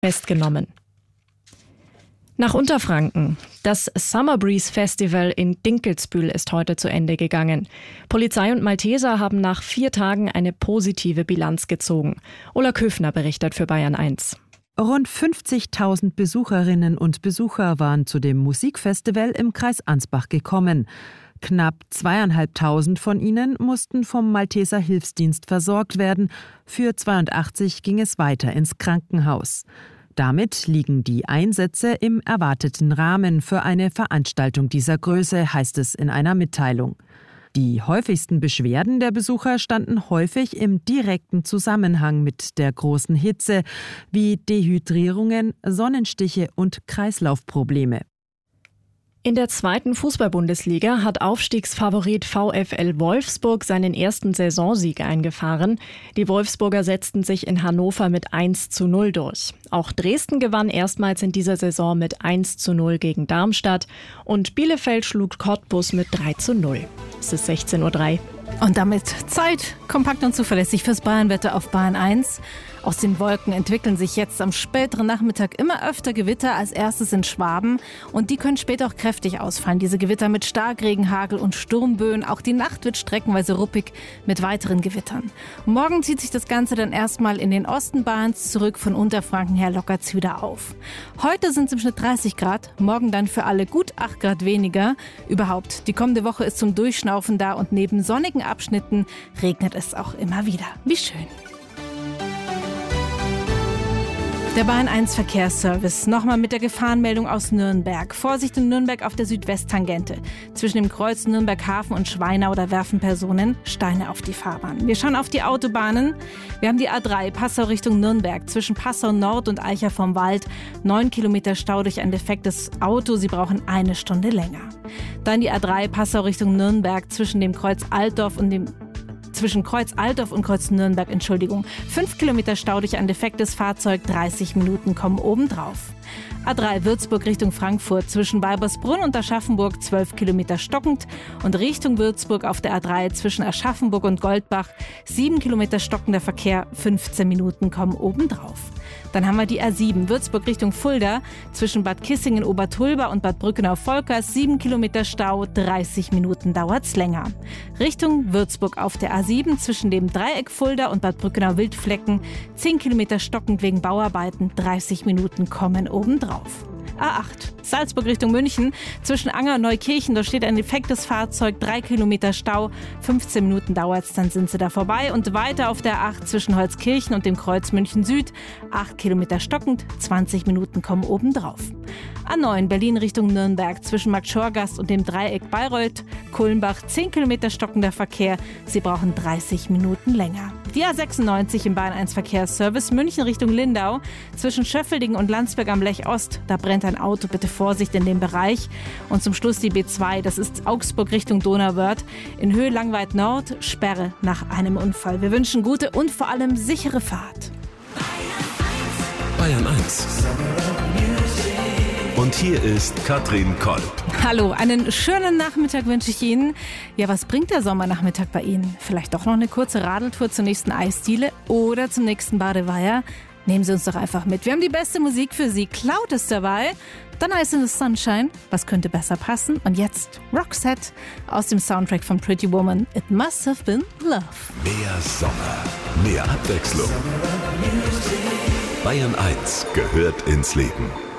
festgenommen. Nach Unterfranken. Das Summer Breeze Festival in Dinkelsbühl ist heute zu Ende gegangen. Polizei und Malteser haben nach 4 Tagen eine positive Bilanz gezogen. Ulla Köfner berichtet für Bayern 1. Rund 50.000 Besucherinnen und Besucher waren zu dem Musikfestival im Kreis Ansbach gekommen. Knapp 2.500 von ihnen mussten vom Malteser Hilfsdienst versorgt werden. Für 82 ging es weiter ins Krankenhaus. Damit liegen die Einsätze im erwarteten Rahmen für eine Veranstaltung dieser Größe, heißt es in einer Mitteilung. Die häufigsten Beschwerden der Besucher standen häufig im direkten Zusammenhang mit der großen Hitze, wie Dehydrierungen, Sonnenstiche und Kreislaufprobleme. In der 2. Fußball-Bundesliga hat Aufstiegsfavorit VfL Wolfsburg seinen ersten Saisonsieg eingefahren. Die Wolfsburger setzten sich in Hannover mit 1:0 durch. Auch Dresden gewann erstmals in dieser Saison mit 1:0 gegen Darmstadt und Bielefeld schlug Cottbus mit 3:0. Es ist 16:03 Uhr. Und damit Zeit, kompakt und zuverlässig fürs Bayernwetter auf Bayern 1. Aus den Wolken entwickeln sich jetzt am späteren Nachmittag immer öfter Gewitter, als erstes in Schwaben. Und die können später auch kräftig ausfallen. Diese Gewitter mit Starkregen, Hagel und Sturmböen. Auch die Nacht wird streckenweise ruppig mit weiteren Gewittern. Morgen zieht sich das Ganze dann erstmal in den Osten Bayerns zurück. Von Unterfranken her lockert es wieder auf. Heute sind es im Schnitt 30 Grad, morgen dann für alle gut 8 Grad weniger. Überhaupt, die kommende Woche ist zum Durchschnaufen da und neben sonnigen Abschnitten regnet es auch immer wieder. Wie schön. Der Bayern 1 Verkehrsservice. Nochmal mit der Gefahrenmeldung aus Nürnberg. Vorsicht in Nürnberg auf der Südwesttangente. Zwischen dem Kreuz Nürnberg-Hafen und Schweinau, da werfen Personen Steine auf die Fahrbahn. Wir schauen auf die Autobahnen. Wir haben die A3 Passau Richtung Nürnberg. Zwischen Passau Nord und Eicher vom Wald. 9 Kilometer Stau durch ein defektes Auto. Sie brauchen 1 Stunde länger. Dann die A3 Passau Richtung Nürnberg. Zwischen Kreuz Altdorf und Kreuz Nürnberg, 5 Kilometer Stau durch ein defektes Fahrzeug, 30 Minuten kommen obendrauf. A3 Würzburg Richtung Frankfurt, zwischen Weibersbrunn und Aschaffenburg 12 Kilometer stockend und Richtung Würzburg auf der A3 zwischen Aschaffenburg und Goldbach 7 Kilometer stockender Verkehr, 15 Minuten kommen obendrauf. Dann haben wir die A7 Würzburg Richtung Fulda, zwischen Bad Kissingen Obertulba und Bad Brückenau-Volkers 7 Kilometer Stau, 30 Minuten dauert's länger. Richtung Würzburg auf der A7 zwischen dem Dreieck Fulda und Bad Brückenau-Wildflecken 10 Kilometer stockend wegen Bauarbeiten, 30 Minuten kommen obendrauf. A8 Salzburg Richtung München, zwischen Anger und Neukirchen, da steht ein defektes Fahrzeug, 3 Kilometer Stau, 15 Minuten dauert's, dann sind sie da vorbei. Und weiter auf der A8 zwischen Holzkirchen und dem Kreuz München Süd, 8 Kilometer stockend, 20 Minuten kommen obendrauf. A9 Berlin Richtung Nürnberg, zwischen Marktschorgast und dem Dreieck Bayreuth, Kulmbach, 10 Kilometer stockender Verkehr, sie brauchen 30 Minuten länger. Die A96 im Bayern 1 Verkehrsservice München Richtung Lindau, zwischen Schöffeldingen und Landsberg am Lech Ost, da brennt ein Auto, bitte Vorsicht in dem Bereich. Und zum Schluss die B2, das ist Augsburg Richtung Donauwörth, in Höhe Langweid Nord, Sperre nach einem Unfall. Wir wünschen gute und vor allem sichere Fahrt. Bayern 1. Und hier ist Katrin Kolb. Hallo, einen schönen Nachmittag wünsche ich Ihnen. Ja, was bringt der Sommernachmittag bei Ihnen? Vielleicht doch noch eine kurze Radeltour zur nächsten Eisdiele oder zum nächsten Badeweiher? Nehmen Sie uns doch einfach mit. Wir haben die beste Musik für Sie. Cloud ist dabei. Dann Ice in the Sunshine. Was könnte besser passen? Und jetzt Roxette aus dem Soundtrack von Pretty Woman. It must have been love. Mehr Sommer, mehr Abwechslung. Bayern 1 gehört ins Leben.